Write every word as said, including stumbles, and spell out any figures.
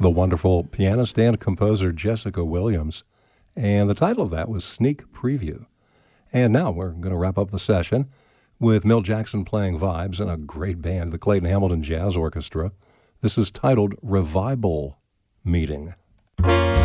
the wonderful pianist and composer Jessica Williams. And the title of that was Sneak Preview. And now we're going to wrap up the session with Milt Jackson playing vibes and a great band, the Clayton Hamilton Jazz Orchestra. This is titled Revival Meeting.